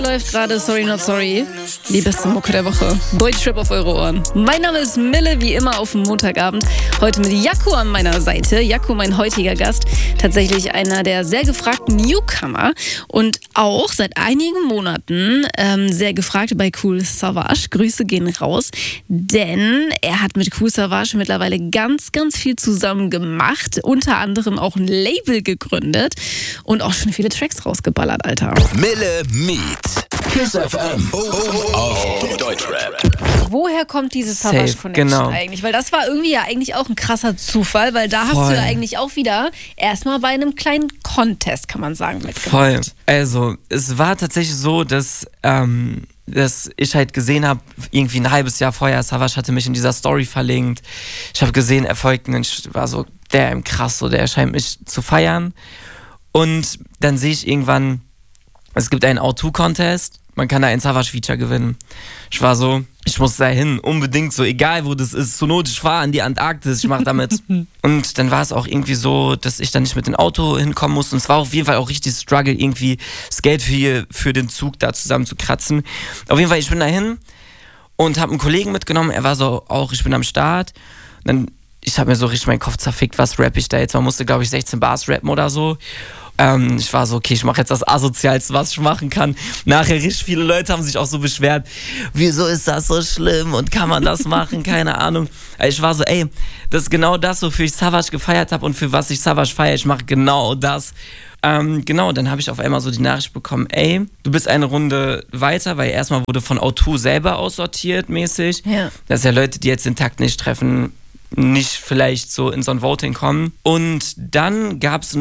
Läuft gerade Sorry Not Sorry, die beste Mucke der Woche. Deutschrap auf eure Ohren. Mein Name ist Mille, wie immer auf dem Montagabend. Heute mit Jaco an meiner Seite. Jaco, mein heutiger Gast, tatsächlich einer der sehr gefragten Newcomer und auch seit einigen Monaten sehr gefragt bei Kool Savas. Grüße gehen raus, denn er hat mit Kool Savas mittlerweile ganz, ganz viel zusammen gemacht. Unter anderem auch ein Label gegründet und auch schon viele Tracks rausgeballert, Alter. Mille Meet. KISS FM auf Deutschrap. Woher kommt diese Savas-Connection eigentlich? Weil das war irgendwie ja eigentlich auch ein krasser Zufall, weil da hast du ja eigentlich auch wieder erstmal bei einem kleinen Contest, kann man sagen, mitgemacht. Voll. Also, es war tatsächlich so, dass ich halt gesehen habe, irgendwie ein halbes Jahr vorher, Savas hatte mich in dieser Story verlinkt. Ich habe gesehen, er folgt mir und ich war so, der krass, so, der scheint mich zu feiern. Und dann sehe ich irgendwann, es gibt einen O2-Contest, man kann da ein Savas-Feature gewinnen. Ich war so, ich muss da hin, unbedingt so, egal wo das ist, zur Not, ich fahre an die Antarktis, ich mache damit. Und dann war es auch irgendwie so, dass ich dann nicht mit dem Auto hinkommen musste. Und es war auf jeden Fall auch richtig Struggle, irgendwie das Geld für den Zug da zusammen zu kratzen. Auf jeden Fall, ich bin da hin und habe einen Kollegen mitgenommen, er war so auch, ich bin am Start. Und dann, ich habe mir so richtig meinen Kopf zerfickt, was rappe ich da jetzt? Man musste, glaube ich, 16 Bars rappen oder so. Ich war so, okay, ich mache jetzt das Asozialste, was ich machen kann. Nachher richtig viele Leute haben sich auch so beschwert, wieso ist das so schlimm und kann man das machen? Keine Ahnung. Ich war so, ey, das ist genau das, wofür ich Savas gefeiert habe und für was ich Savas feiere. Ich mache genau das. Genau, dann habe ich auf einmal so die Nachricht bekommen, ey, du bist eine Runde weiter, weil erstmal wurde von O2 selber aussortiert mäßig. Ja. Das sind ja Leute, die jetzt den Takt nicht treffen, nicht vielleicht so in so ein Voting kommen. Und dann gab es